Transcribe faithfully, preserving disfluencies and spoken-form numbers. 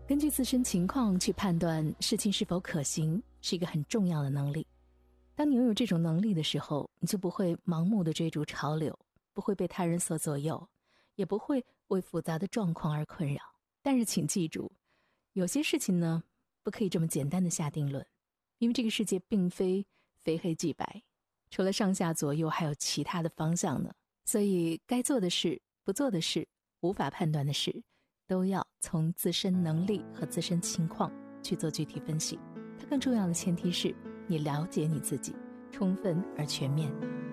根据自身情况去判断事情是否可行，是一个很重要的能力。当你拥有这种能力的时候，你就不会盲目地追逐潮流，不会被他人所左右，也不会为复杂的状况而困扰。但是请记住，有些事情呢，不可以这么简单的下定论，因为这个世界并非非黑即白，除了上下左右还有其他的方向呢。所以该做的事、不做的事、无法判断的事，都要从自身能力和自身情况去做具体分析。它更重要的前提是你了解你自己，充分而全面。